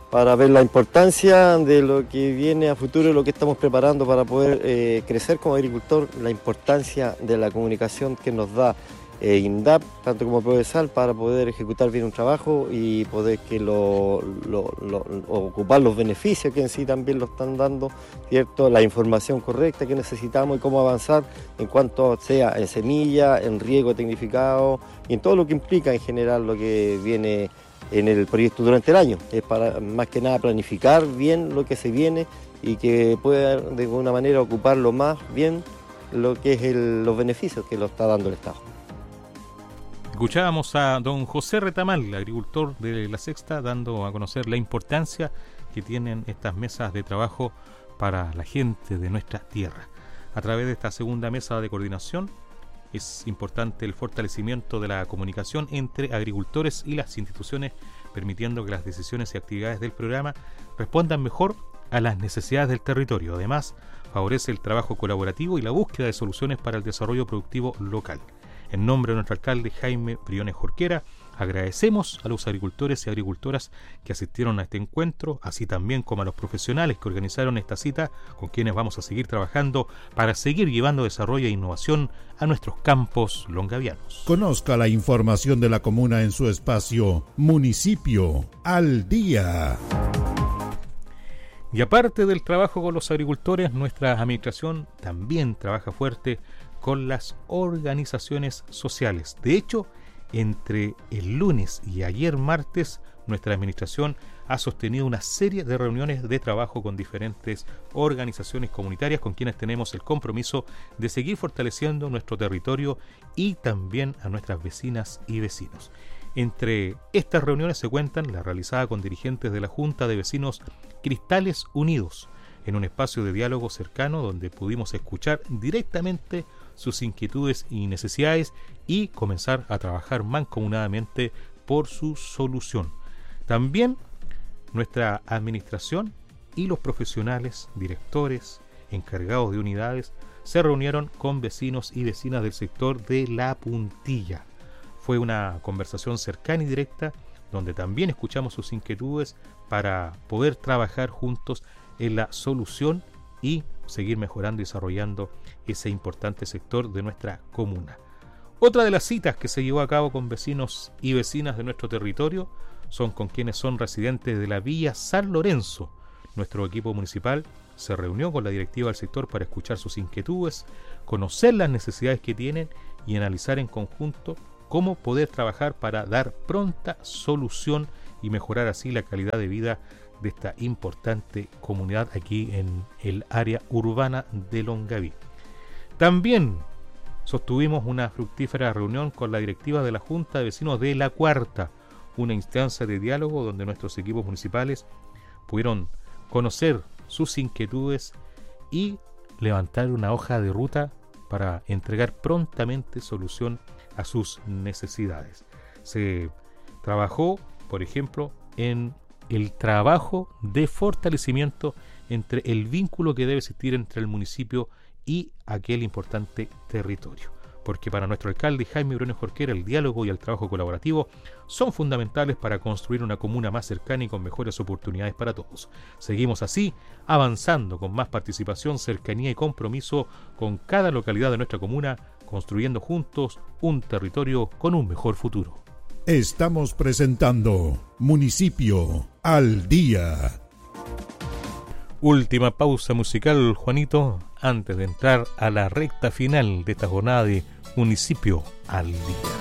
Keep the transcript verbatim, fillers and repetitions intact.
para ver la importancia de lo que viene a futuro y lo que estamos preparando para poder eh, crecer como agricultor, la importancia de la comunicación que nos da eh, INDAP, tanto como Prodesal, para poder ejecutar bien un trabajo y poder que lo, lo, lo, ocupar los beneficios que en sí también lo están dando, ¿cierto? La información correcta que necesitamos y cómo avanzar en cuanto sea en semilla, en riego tecnificado y en todo lo que implica en general lo que viene en el proyecto durante el año. Es para más que nada planificar bien lo que se viene y que pueda de alguna manera ocuparlo más bien lo que es el, los beneficios que lo está dando el Estado. Escuchábamos a don José Retamal, agricultor de La Sexta, dando a conocer la importancia que tienen estas mesas de trabajo para la gente de nuestra tierra. A través de esta segunda mesa de coordinación es importante el fortalecimiento de la comunicación entre agricultores y las instituciones, permitiendo que las decisiones y actividades del programa respondan mejor a las necesidades del territorio. Además, favorece el trabajo colaborativo y la búsqueda de soluciones para el desarrollo productivo local. En nombre de nuestro alcalde Jaime Briones Jorquera, agradecemos a los agricultores y agricultoras que asistieron a este encuentro, así también como a los profesionales que organizaron esta cita, con quienes vamos a seguir trabajando para seguir llevando desarrollo e innovación a nuestros campos longavianos. Conozca la información de la comuna en su espacio Municipio al Día. Y aparte del trabajo con los agricultores, nuestra administración también trabaja fuerte con las organizaciones sociales. De hecho, entre el lunes y ayer martes, nuestra administración ha sostenido una serie de reuniones de trabajo con diferentes organizaciones comunitarias con quienes tenemos el compromiso de seguir fortaleciendo nuestro territorio y también a nuestras vecinas y vecinos. Entre estas reuniones se cuentan la realizada con dirigentes de la Junta de Vecinos Cristales Unidos, en un espacio de diálogo cercano donde pudimos escuchar directamente sus inquietudes y necesidades y comenzar a trabajar mancomunadamente por su solución. También nuestra administración y los profesionales, directores, encargados de unidades, se reunieron con vecinos y vecinas del sector de La Puntilla. Fue una conversación cercana y directa donde también escuchamos sus inquietudes para poder trabajar juntos en la solución y seguir mejorando y desarrollando ese importante sector de nuestra comuna. Otra de las citas que se llevó a cabo con vecinos y vecinas de nuestro territorio son con quienes son residentes de la Villa San Lorenzo. Nuestro equipo municipal se reunió con la directiva del sector para escuchar sus inquietudes, conocer las necesidades que tienen y analizar en conjunto cómo poder trabajar para dar pronta solución y mejorar así la calidad de vida de esta importante comunidad aquí en el área urbana de Longaví. También sostuvimos una fructífera reunión con la directiva de la Junta de Vecinos de La Cuarta, una instancia de diálogo donde nuestros equipos municipales pudieron conocer sus inquietudes y levantar una hoja de ruta para entregar prontamente solución a sus necesidades. Se trabajó, por ejemplo, en el trabajo de fortalecimiento entre el vínculo que debe existir entre el municipio y aquel importante territorio, porque para nuestro alcalde Jaime Briones Jorquera el diálogo y el trabajo colaborativo son fundamentales para construir una comuna más cercana y con mejores oportunidades para todos. Seguimos así avanzando con más participación, cercanía y compromiso con cada localidad de nuestra comuna, construyendo juntos un territorio con un mejor futuro. Estamos presentando Municipio al Día. Última pausa musical, Juanito, antes de entrar a la recta final de esta jornada de Municipio al Día.